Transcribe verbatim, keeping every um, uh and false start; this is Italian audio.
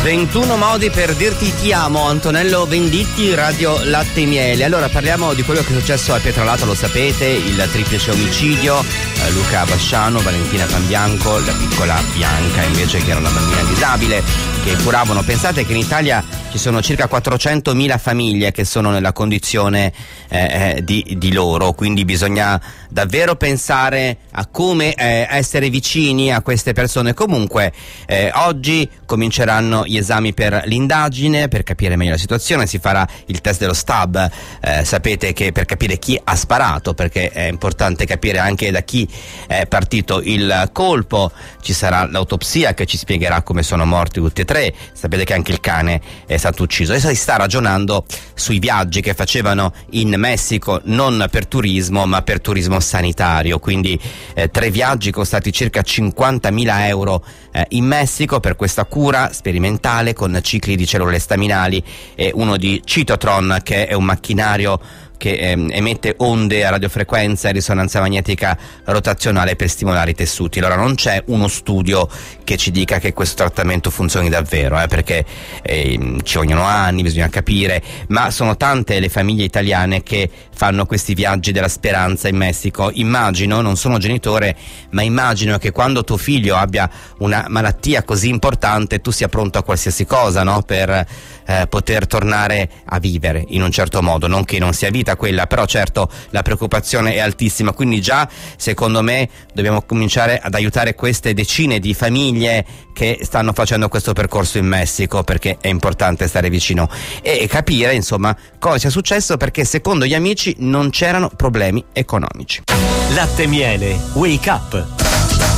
ventuno modi per dirti ti amo. Antonello Venditti, Radio Latte e Miele. Allora parliamo di quello che è successo a Pietralata, lo sapete, il triplice omicidio, eh, Luca Basciano, Valentina Cambianco, la piccola Bianca invece, che era una bambina disabile che curavano. Pensate che in Italia ci sono circa quattrocentomila famiglie che sono nella condizione eh, di, di loro, quindi bisogna davvero pensare a come eh, essere vicini a queste persone. Comunque eh, oggi cominceranno gli esami per l'indagine, per capire meglio la situazione, si farà il test dello stab, eh, sapete che per capire chi ha sparato, perché è importante capire anche da chi è partito il colpo, ci sarà l'autopsia che ci spiegherà come sono morti tutti e tre, sapete che anche il cane è stato ucciso e si sta ragionando sui viaggi che facevano in Messico, non per turismo ma per turismo sanitario, quindi eh, tre viaggi costati circa cinquantamila euro eh, in Messico per questa cura sperimentale con cicli di cellule staminali e uno di Cytotron, che è un macchinario che eh, emette onde a radiofrequenza e risonanza magnetica rotazionale per stimolare i tessuti. Allora non c'è uno studio che ci dica che questo trattamento funzioni davvero, eh, perché eh, ci vogliono anni, bisogna capire, ma sono tante le famiglie italiane che fanno questi viaggi della speranza in Messico. Immagino, non sono genitore, ma immagino che quando tuo figlio abbia una malattia così importante tu sia pronto a qualsiasi cosa, no? Per eh, poter tornare a vivere in un certo modo, non che non sia vita quella, però certo la preoccupazione è altissima, quindi già secondo me dobbiamo cominciare ad aiutare queste decine di famiglie che stanno facendo questo percorso in Messico, perché è importante stare vicino e capire insomma cosa sia successo, perché secondo gli amici non c'erano problemi economici. Latte e Miele, wake up.